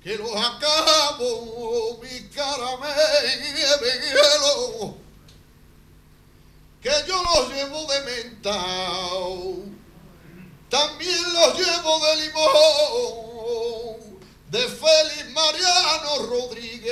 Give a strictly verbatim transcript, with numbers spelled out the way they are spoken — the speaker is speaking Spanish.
que los acabo, mi caramelo, que yo los llevo de menta, también los llevo de limón, de Félix Mariano Rodríguez.